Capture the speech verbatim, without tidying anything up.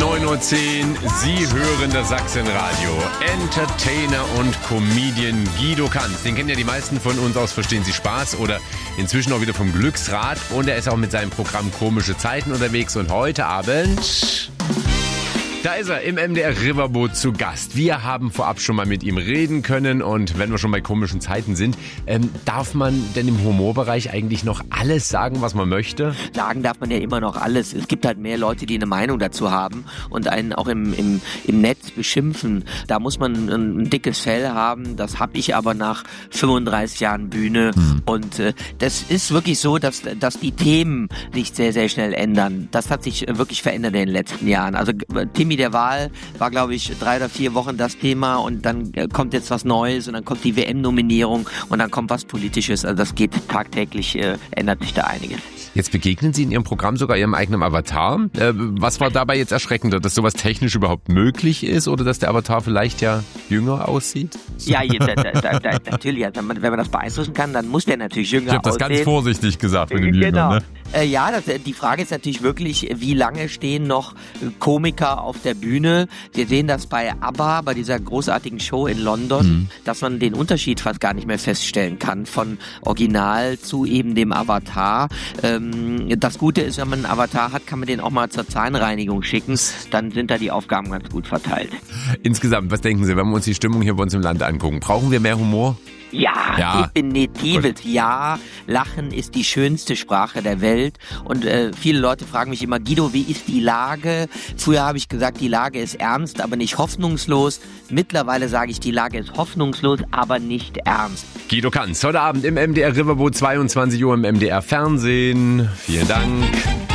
neun Uhr zehn, Sie hören das Sachsenradio. Entertainer und Comedian Guido Kanz. Den kennen ja die meisten von uns aus Verstehen Sie Spaß oder inzwischen auch wieder vom Glücksrad. Und er ist auch mit seinem Programm Komische Zeiten unterwegs. Und heute Abend... Da ist er im M D R Riverboot zu Gast. Wir haben vorab schon mal mit ihm reden können und wenn wir schon bei komischen Zeiten sind, ähm, darf man denn im Humorbereich eigentlich noch alles sagen, was man möchte? Sagen darf man ja immer noch alles. Es gibt halt mehr Leute, die eine Meinung dazu haben und einen auch im, im, im Netz beschimpfen. Da muss man ein, ein dickes Fell haben. Das habe ich aber nach fünfunddreißig Jahren Bühne. Hm. Und äh, das ist wirklich so, dass, dass die Themen sich sehr, sehr schnell ändern. Das hat sich wirklich verändert in den letzten Jahren. Also Timmy der Wahl war, glaube ich, drei oder vier Wochen das Thema und dann kommt jetzt was Neues und dann kommt die W M-Nominierung und dann kommt was Politisches. Also das geht tagtäglich, äh, ändert sich da einiges. Jetzt begegnen Sie in Ihrem Programm sogar Ihrem eigenen Avatar. Äh, was war dabei jetzt erschreckender, dass sowas technisch überhaupt möglich ist oder dass der Avatar vielleicht ja jünger aussieht? Ja, da, da, da, natürlich. Also wenn man das beeinflussen kann, dann muss der natürlich jünger aussehen. Ich habe das ganz vorsichtig gesagt mit dem genau. Jünger, ne? Äh, ja, das, die Frage ist natürlich wirklich, wie lange stehen noch Komiker auf der Bühne? Wir sehen das bei ABBA, bei dieser großartigen Show in London, mhm. dass man den Unterschied fast gar nicht mehr feststellen kann von Original zu eben dem Avatar. Ähm, das Gute ist, wenn man einen Avatar hat, kann man den auch mal zur Zahnreinigung schicken. Dann sind da die Aufgaben ganz gut verteilt. Insgesamt, was denken Sie, wenn wir uns die Stimmung hier bei uns im Land angucken? Brauchen wir mehr Humor? Ja, ja, definitives Ja. Lachen ist die schönste Sprache der Welt. Und äh, viele Leute fragen mich immer, Guido, wie ist die Lage? Früher habe ich gesagt, die Lage ist ernst, aber nicht hoffnungslos. Mittlerweile sage ich, die Lage ist hoffnungslos, aber nicht ernst. Guido Kanz, heute Abend im M D R Riverboot, zweiundzwanzig Uhr im M D R Fernsehen. Vielen Dank.